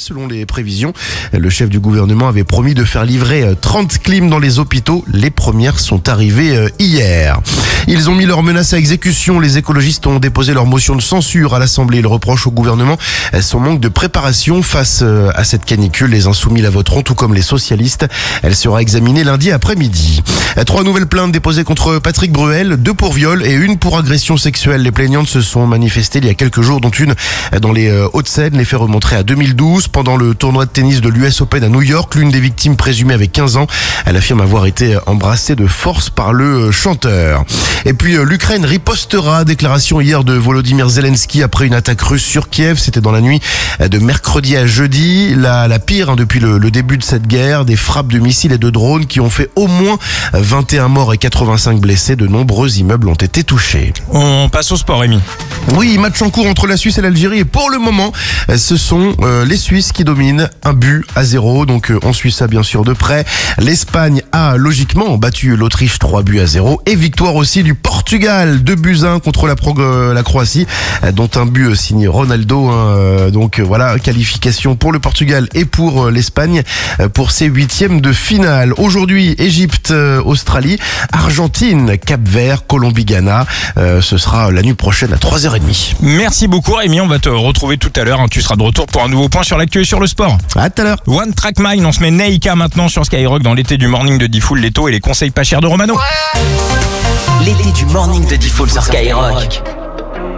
selon les prévisions. Le chef du gouvernement avait promis de faire livrer 30 clims dans les hôpitaux. Les premières sont arrivées hier. Ils ont mis leurs menaces à exécution. Les écologistes ont déposé leur motion de censure à l'Assemblée. Ils reprochent au gouvernement son manque de préparation face à cette canicule. Les Insoumis la voteront, tout comme les socialistes. Elle sera examinée lundi après-midi. 3 nouvelles plaintes déposées contre Patrick Bruel, 2 pour viol et 1 pour agression sexuelle. Les plaignantes se sont manifestées il y a quelques jours, dont une dans les Hauts-de-Seine. Les faits remonteraient à 2012, pendant le tournoi de tennis de l'US Open à New York. L'une des victimes présumée avait 15 ans. Elle affirme avoir été embrassée de force par le chanteur. Et puis l'Ukraine ripostera. Déclaration hier de Volodymyr Zelensky après une attaque russe sur Kiev. C'était dans la nuit de mercredi à jeudi. La pire depuis le début de cette guerre. Des frappes de missiles et de drones qui ont fait au moins 21 morts et 85 blessés. De nombreux immeubles ont été touchés. On passe au sport, Rémi. Oui, match en cours entre la Suisse et l'Algérie. Et pour le moment, ce sont les Suisses qui dominent 1-0. Donc on suit ça bien sûr de près. L'Espagne a logiquement battu l'Autriche 3-0. Et victoire aussi du Portugal 2-1 contre la Croatie, dont un but signé Ronaldo. Donc voilà, qualification pour le Portugal et pour l'Espagne pour ces 8e de finale. Aujourd'hui, Égypte, Australie, Argentine, Cap-Vert, Colombie, Ghana. Ce sera la nuit prochaine à 3h30. Merci beaucoup, Rémi. On va te retrouver tout à l'heure. Tu seras de retour pour un nouveau point sur l'actu et sur le sport. À tout à l'heure. One Track Mind, on se met Neika maintenant sur Skyrock dans l'été du morning de Diffoul, les taux et les conseils pas chers de Romano. L'été du morning de Diffoul sur Skyrock.